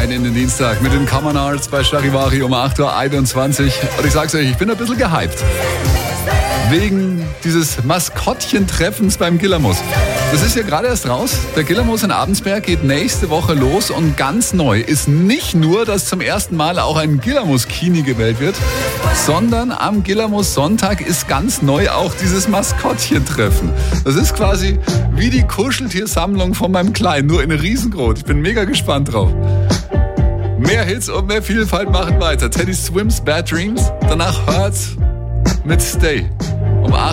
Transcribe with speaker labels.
Speaker 1: rein in den Dienstag mit den Common Arts bei Charivari um 8.21 Uhr. Und ich sag's euch, ich bin ein bisschen gehypt. Wegen dieses Maskottchen-Treffens beim Gillermoos. Das ist ja gerade erst raus. Der Gillermoos in Abensberg geht nächste Woche los und ganz neu ist nicht nur, dass zum ersten Mal auch ein Gillermoos-Kini gewählt wird, sondern am Gillermoos-Sonntag ist ganz neu auch dieses Maskottchen-Treffen. Das ist quasi wie die Kuscheltiersammlung von meinem Kleinen, nur in riesengroß. Ich bin mega gespannt drauf. Mehr Hits und mehr Vielfalt machen weiter. Teddy Swims, Bad Dreams, danach Hurts mit Stay. Um 8